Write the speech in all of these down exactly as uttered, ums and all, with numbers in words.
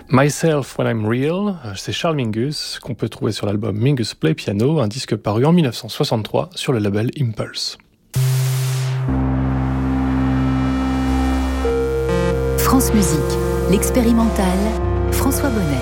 Myself When I'm Real, c'est Charles Mingus, qu'on peut trouver sur l'album Mingus Play Piano, un disque paru en dix-neuf cent soixante-trois sur le label Impulse. France Musique, l'expérimental, François Bonnet.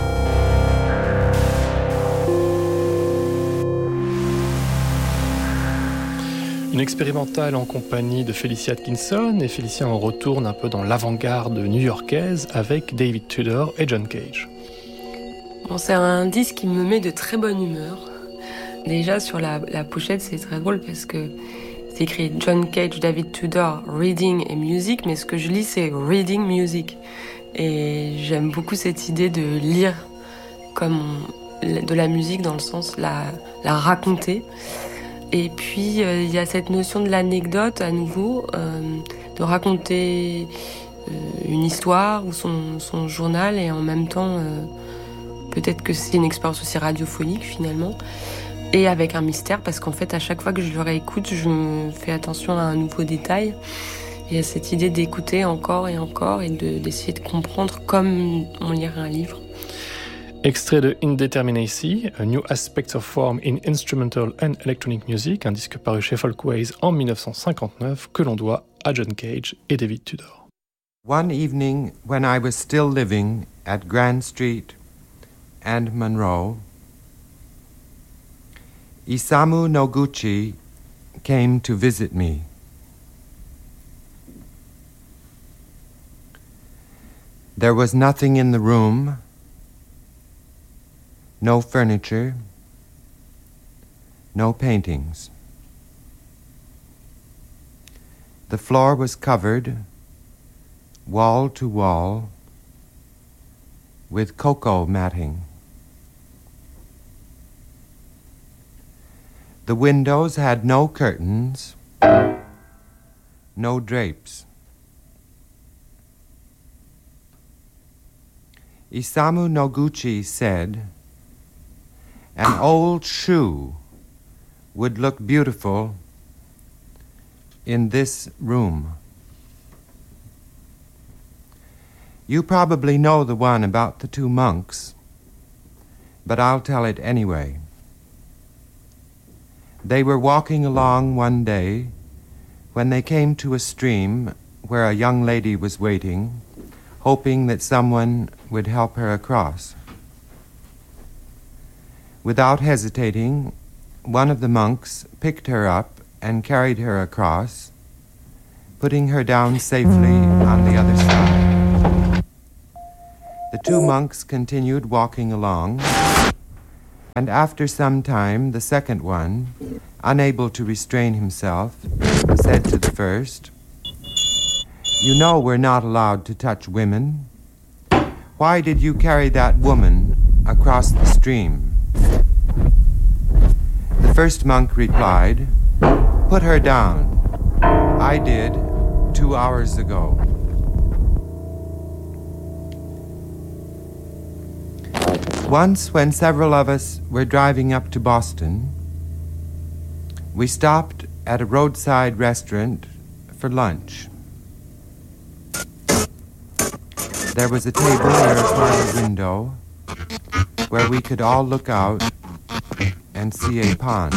Une expérimentale en compagnie de Felicia Atkinson, et Felicia en retourne un peu dans l'avant-garde new-yorkaise avec David Tudor et John Cage. Bon, c'est un disque qui me met de très bonne humeur. Déjà sur la, la pochette, c'est très drôle parce que c'est écrit John Cage, David Tudor, Reading et Music, mais ce que je lis c'est Reading Music. Et j'aime beaucoup cette idée de lire comme on, de la musique dans le sens la, la raconter. Et puis, euh, il y a cette notion de l'anecdote, à nouveau, euh, de raconter euh, une histoire ou son, son journal, et en même temps, euh, peut-être que c'est une expérience aussi radiophonique, finalement, et avec un mystère, parce qu'en fait, à chaque fois que je le réécoute, je me fais attention à un nouveau détail. Il y a cette idée d'écouter encore et encore, et de, d'essayer de comprendre comme on lirait un livre. Extrait de Indeterminacy, A New Aspects of Form in Instrumental and Electronic Music, un disque paru chez Folkways en dix-neuf cent cinquante-neuf, que l'on doit à John Cage et David Tudor. One evening when I was still living at Grand Street and Monroe, Isamu Noguchi came to visit me. There was nothing in the room, no furniture, no paintings. The floor was covered, wall to wall, with cocoa matting. The windows had no curtains, no drapes. Isamu Noguchi said, "An old shoe would look beautiful in this room." You probably know the one about the two monks, but I'll tell it anyway. They were walking along one day when they came to a stream where a young lady was waiting, hoping that someone would help her across. Without hesitating, one of the monks picked her up and carried her across, putting her down safely on the other side. The two monks continued walking along, and after some time the second one, unable to restrain himself, said to the first, "You know we're not allowed to touch women. Why did you carry that woman across the stream?" The first monk replied, "Put her down. I did two hours ago." Once, when several of us were driving up to Boston, we stopped at a roadside restaurant for lunch. There was a table near a parlor window where we could all look out and see a pond.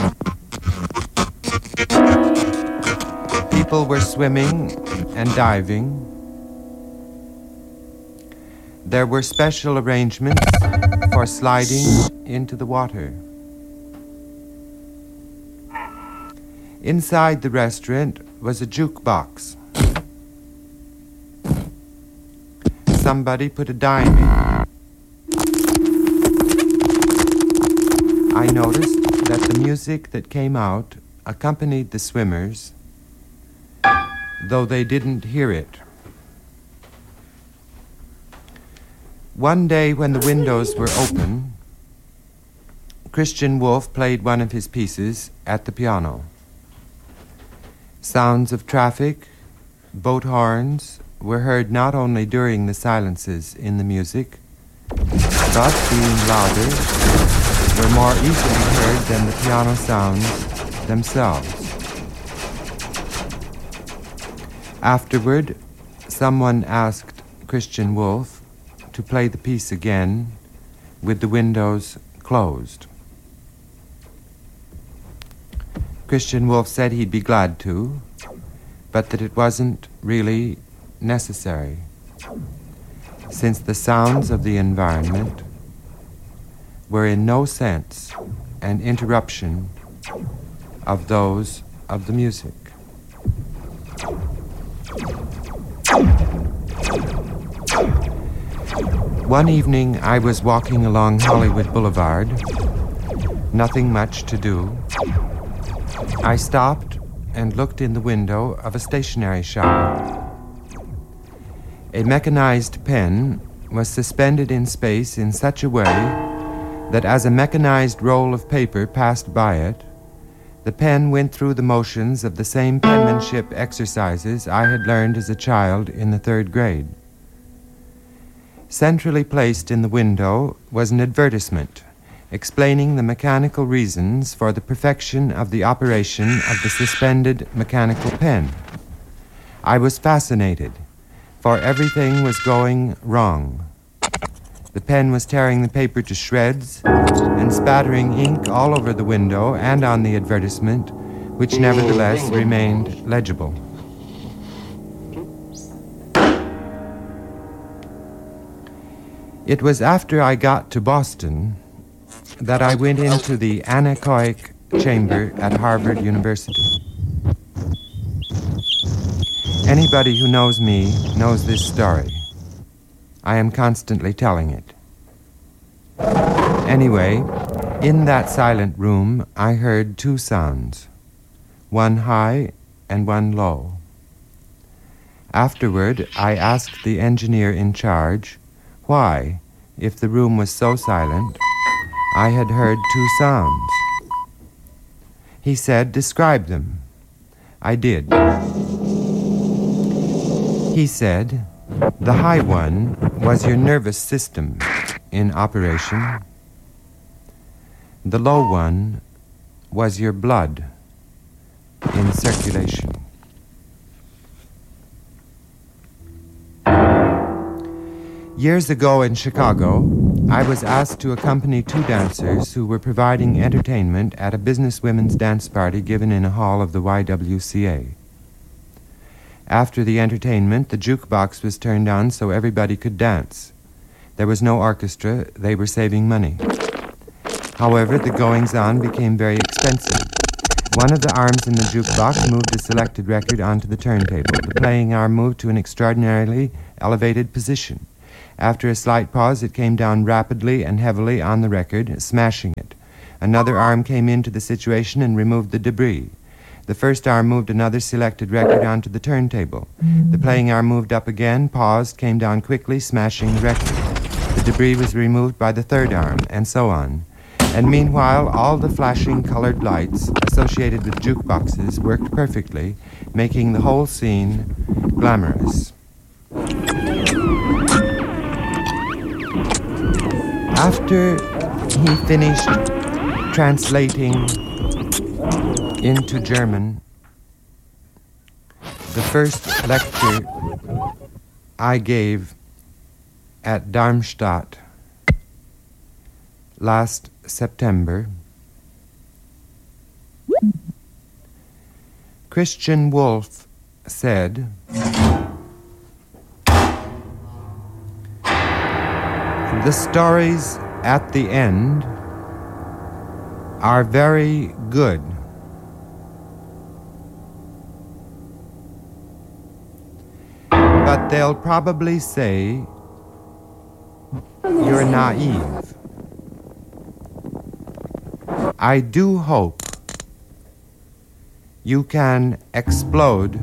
People were swimming and diving. There were special arrangements for sliding into the water. Inside the restaurant was a jukebox. Somebody put a dime in. I noticed that the music that came out accompanied the swimmers, though they didn't hear it. One day when the windows were open, Christian Wolff played one of his pieces at the piano. Sounds of traffic, boat horns, were heard not only during the silences in the music, but being louder, were more easily heard than the piano sounds themselves. Afterward, someone asked Christian Wolff to play the piece again with the windows closed. Christian Wolff said he'd be glad to, but that it wasn't really necessary, since the sounds of the environment were in no sense an interruption of those of the music. One evening I was walking along Hollywood Boulevard, nothing much to do. I stopped and looked in the window of a stationery shop. A mechanized pen was suspended in space in such a way that as a mechanized roll of paper passed by it, the pen went through the motions of the same penmanship exercises I had learned as a child in the third grade. Centrally placed in the window was an advertisement explaining the mechanical reasons for the perfection of the operation of the suspended mechanical pen. I was fascinated, for everything was going wrong. The pen was tearing the paper to shreds and spattering ink all over the window and on the advertisement, which nevertheless remained legible. It was after I got to Boston that I went into the anechoic chamber at Harvard University. Anybody who knows me knows this story. I am constantly telling it. Anyway, in that silent room, I heard two sounds, one high and one low. Afterward, I asked the engineer in charge why, if the room was so silent, I had heard two sounds. He said, "Describe them." I did. He said, "The high one was your nervous system in operation. The low one was your blood in circulation." Years ago in Chicago, I was asked to accompany two dancers who were providing entertainment at a businesswomen's dance party given in a hall of the Y W C A. After the entertainment, the jukebox was turned on so everybody could dance. There was no orchestra, they were saving money. However, the goings-on became very expensive. One of the arms in the jukebox moved a selected record onto the turntable. The playing arm moved to an extraordinarily elevated position. After a slight pause, it came down rapidly and heavily on the record, smashing it. Another arm came into the situation and removed the debris. The first arm moved another selected record onto the turntable. The playing arm moved up again, paused, came down quickly, smashing the record. The debris was removed by the third arm, and so on. And meanwhile, all the flashing colored lights associated with jukeboxes worked perfectly, making the whole scene glamorous. After he finished translating into German the first lecture I gave at Darmstadt last September, Christian Wolff said, "The stories at the end are very good. But they'll probably say you're naive. I do hope you can explode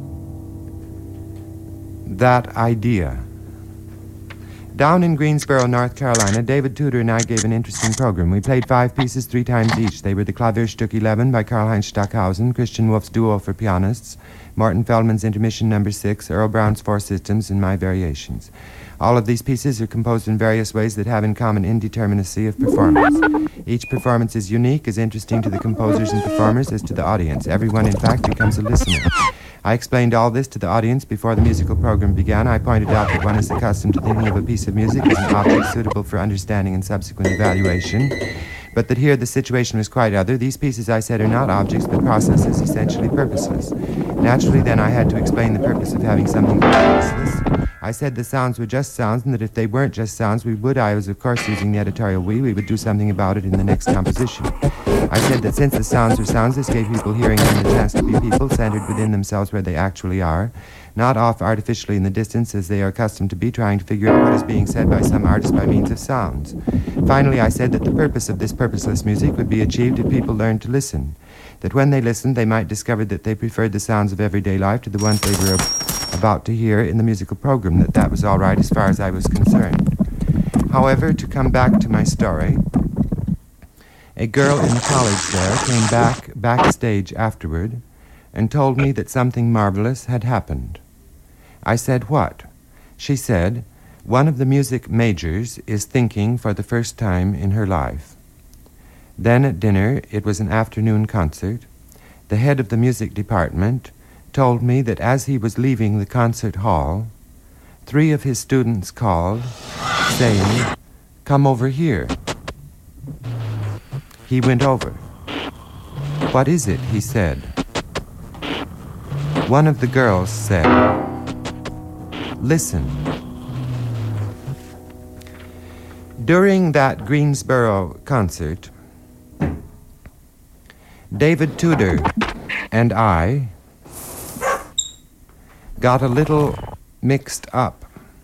that idea." Down in Greensboro, North Carolina, David Tudor and I gave an interesting program. We played five pieces three times each. They were the Klavierstück eleven by Karl-Heinz Stockhausen, Christian Wolff's Duo for pianists, Morton Feldman's Intermission Number six, Earl Brown's Four Systems, and my variations. All of these pieces are composed in various ways that have in common indeterminacy of performance. Each performance is unique, as interesting to the composers and performers as to the audience. Everyone, in fact, becomes a listener. I explained all this to the audience before the musical program began. I pointed out that one is accustomed to thinking of a piece of music as an object suitable for understanding and subsequent evaluation, but that here the situation was quite other. These pieces, I said, are not objects, but processes, essentially purposeless. Naturally, then, I had to explain the purpose of having something purposeless. I said the sounds were just sounds, and that if they weren't just sounds, we would, I was of course using the editorial we, we would do something about it in the next composition. I said that since the sounds were sounds, this gave people hearing them the chance to be people centered within themselves where they actually are, not off artificially in the distance as they are accustomed to be, trying to figure out what is being said by some artist by means of sounds. Finally, I said that the purpose of this purposeless music would be achieved if people learned to listen, that when they listened, they might discover that they preferred the sounds of everyday life to the ones they were about to hear in the musical program, that that was all right as far as I was concerned. However, to come back to my story, a girl in college there came back backstage afterward and told me that something marvelous had happened. I said, what? She said, one of the music majors is thinking for the first time in her life. Then at dinner, it was an afternoon concert, the head of the music department told me that as he was leaving the concert hall, three of his students called, saying, come over here. He went over. What is it? He said. One of the girls said, listen. During that Greensboro concert, David Tudor and I got a little mixed up.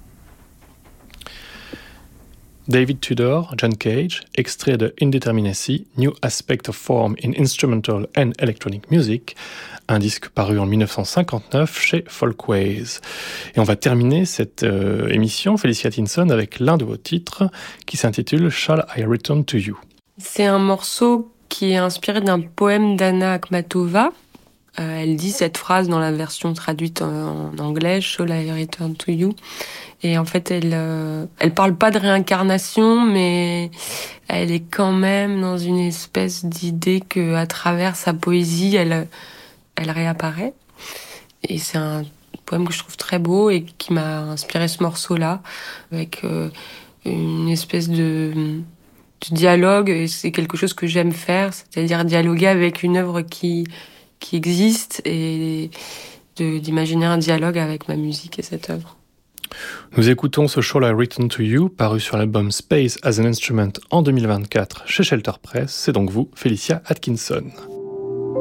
David Tudor, John Cage, extrait de Indeterminacy, New Aspect of Form in Instrumental and Electronic Music, un disque paru en dix-neuf cent cinquante-neuf chez Folkways. Et on va terminer cette euh, émission, Felicia Tinson, avec l'un de vos titres qui s'intitule Shall I Return to You? C'est un morceau qui est inspiré d'un poème d'Anna Akhmatova. Euh, elle dit cette phrase dans la version traduite en, en anglais, Shall I Return to You? Et en fait, elle, euh, elle parle pas de réincarnation, mais elle est quand même dans une espèce d'idée que, à travers sa poésie, elle, elle réapparaît. Et c'est un poème que je trouve très beau et qui m'a inspiré ce morceau-là, avec euh, une espèce de, de dialogue. Et c'est quelque chose que j'aime faire, c'est-à-dire dialoguer avec une œuvre qui qui existe et de, d'imaginer un dialogue avec ma musique et cette œuvre. Nous écoutons ce Shall I Return to You, paru sur l'album Space as an Instrument en deux mille vingt-quatre chez Shelter Press. C'est donc vous, Felicia Atkinson.